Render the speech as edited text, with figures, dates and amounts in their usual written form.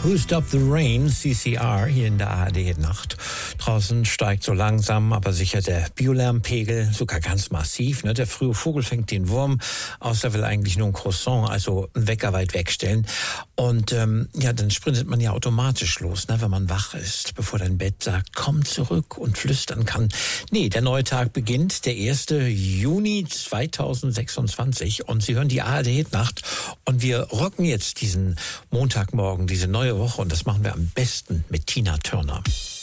Who Stopped the Rain, CCR, hier in der ARD-Nacht. Draußen steigt so langsam, aber sicher der Biolärmpegel, sogar ganz massiv. Ne? Der frühe Vogel fängt den Wurm aus, der will eigentlich nur ein Croissant, also einen Wecker weit wegstellen. Und dann sprintet man ja automatisch los, ne, wenn man wach ist, bevor dein Bett sagt, komm zurück und flüstern kann. Nee, der neue Tag beginnt, der 1. Juni 2026 und Sie hören die ARD-Nacht und wir rocken jetzt diesen Montagmorgen, diese neue Woche und das machen wir am besten mit Tina Turner.